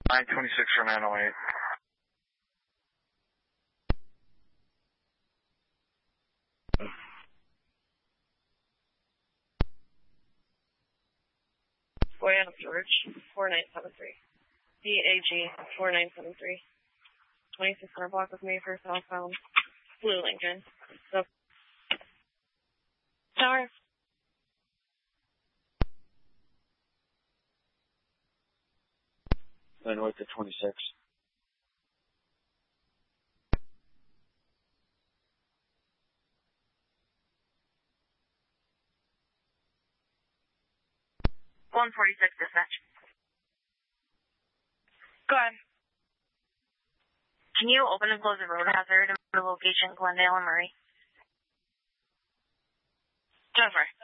926 for 908. Boyan of George, 4973. DAG, 4973. 2600 block with Mayfair southbound. Blue Lincoln. So, Tower. Then with the 26. Dispatch. Go ahead. Can you open and close the road hazard in the location Glendale and Murray? Jennifer.